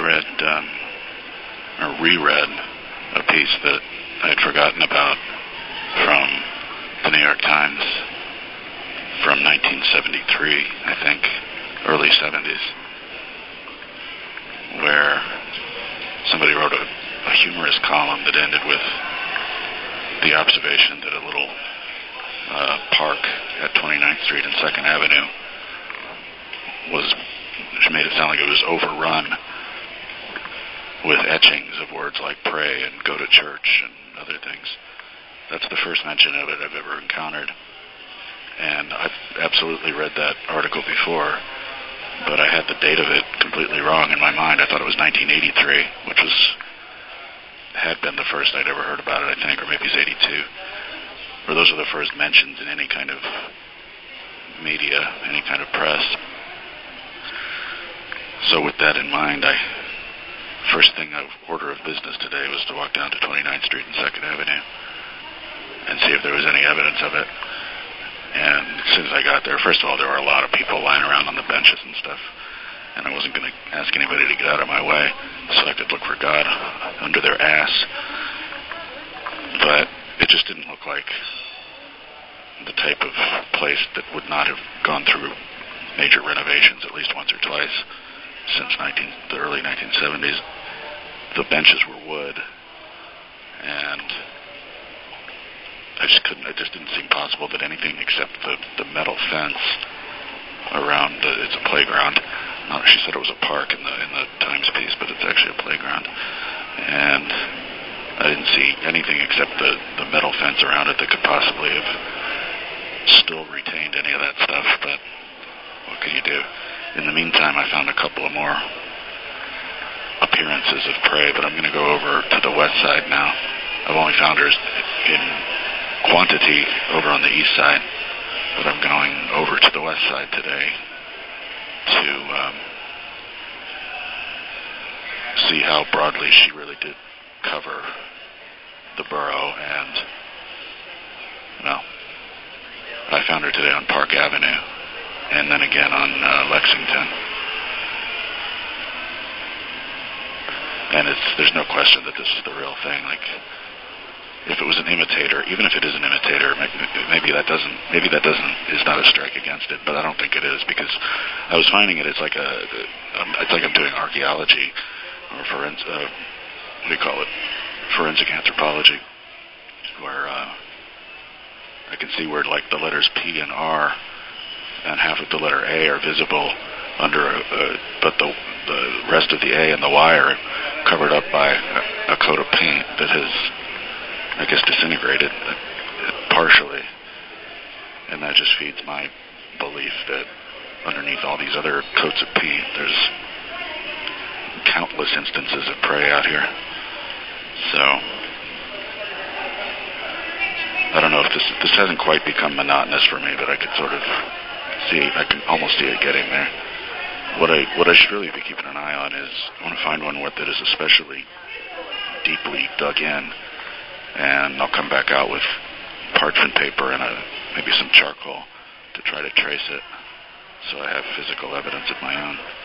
read or reread a piece that I had forgotten about from the New York Times from 1973, I think, early 70s, where somebody wrote a humorous column that ended with the observation that a little park at 29th Street and 2nd Avenue made it sound like it was overrun with etchings of words like pray and go to church and other things. That's the first mention of it I've ever encountered. And I've absolutely read that article before, but I had the date of it completely wrong in my mind. I thought it was 1983, which had been the first I'd ever heard about it, I think, or maybe it was 82. Or those are the first mentions in any kind of media, any kind of press. So with that in mind, first thing of order of business today was to walk down to 29th Street and 2nd Avenue and see if there was any evidence of it. And as soon as I got there, first of all, there were a lot of people lying around on the benches and stuff, and I wasn't going to ask anybody to get out of my way so I could look for God under their ass. But it just didn't look like the type of place that would not have gone through major renovations at least once or twice since the early 1970s. The benches were wood, and it just didn't seem possible that anything except the metal fence around it's a playground. She said it was a park in the Times piece, but it's actually a playground. And I didn't see anything except the metal fence around it that could possibly have still retained any of that stuff, but what can you do? In the meantime, I found a couple of more appearances of prey, but I'm going to go over to the west side now. I've only found her in quantity over on the east side, but I'm going over to the west side today to see how broadly she really did cover the borough. And, well, I found her today on Park Avenue and then again on Lexington. And there's no question that this is the real thing. Like, if it was an imitator, even if it is an imitator, maybe that is not a strike against it. But I don't think it is, because I was finding it's like I'm doing archaeology or forensic anthropology, where I can see where like the letters P and R and half of the letter A are visible under, but the rest of the A and the Y are covered up by a coat of paint that has, I guess, disintegrated partially. And that just feeds my belief that underneath all these other coats of paint, there's countless instances of prey out here. So, I don't know if this hasn't quite become monotonous for me, but I could sort of I can almost see it getting there. What I should really be keeping an eye on is, I want to find one that is especially deeply dug in, and I'll come back out with parchment paper and maybe some charcoal to try to trace it, so I have physical evidence of my own.